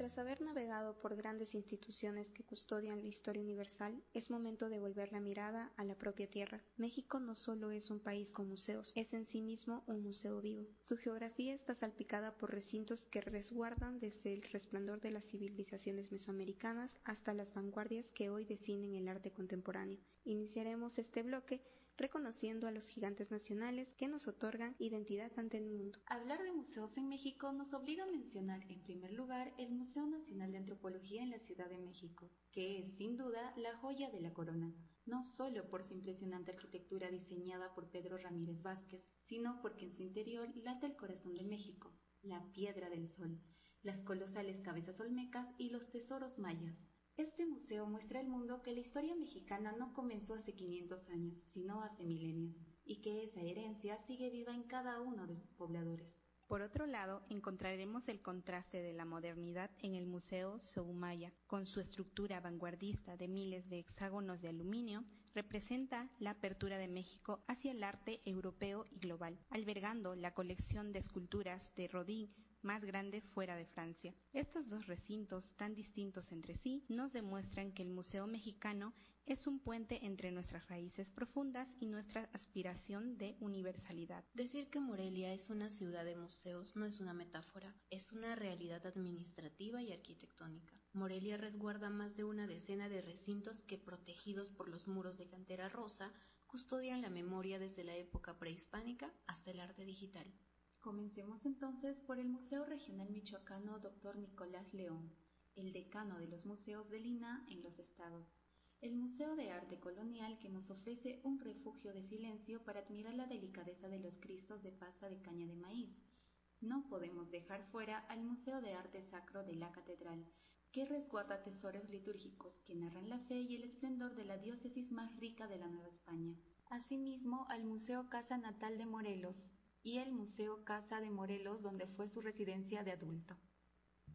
Tras haber navegado por grandes instituciones que custodian la historia universal, es momento de volver la mirada a la propia tierra. México no solo es un país con museos, es en sí mismo un museo vivo. Su geografía está salpicada por recintos que resguardan desde el resplandor de las civilizaciones mesoamericanas hasta las vanguardias que hoy definen el arte contemporáneo. Iniciaremos este bloque reconociendo a los gigantes nacionales que nos otorgan identidad ante el mundo. Hablar de museos en México nos obliga a mencionar, en primer lugar, el Museo Nacional de Antropología en la Ciudad de México, que es, sin duda, la joya de la corona, no solo por su impresionante arquitectura diseñada por Pedro Ramírez Vázquez, sino porque en su interior late el corazón de México, la Piedra del Sol, las colosales cabezas olmecas y los tesoros mayas. Este museo muestra al mundo que la historia mexicana no comenzó hace 500 años, sino hace milenios, y que esa herencia sigue viva en cada uno de sus pobladores. Por otro lado, encontraremos el contraste de la modernidad en el Museo Soumaya. Con su estructura vanguardista de miles de hexágonos de aluminio, representa la apertura de México hacia el arte europeo y global, albergando la colección de esculturas de Rodin más grande fuera de Francia. Estos dos recintos, tan distintos entre sí, nos demuestran que el Museo Mexicano es un puente entre nuestras raíces profundas y nuestra aspiración de universalidad. Decir que Morelia es una ciudad de museos no es una metáfora, es una realidad administrativa y arquitectónica. Morelia resguarda más de una decena de recintos que, protegidos por los muros de cantera rosa, custodian la memoria desde la época prehispánica hasta el arte digital. Comencemos entonces por el Museo Regional Michoacano Dr. Nicolás León, el decano de los museos de Lina en los estados. El Museo de Arte Colonial que nos ofrece un refugio de silencio para admirar la delicadeza de los cristos de pasta de caña de maíz. No podemos dejar fuera al Museo de Arte Sacro de la Catedral, que resguarda tesoros litúrgicos que narran la fe y el esplendor de la diócesis más rica de la Nueva España. Asimismo, al Museo Casa Natal de Morelos y el Museo Casa de Morelos, donde fue su residencia de adulto.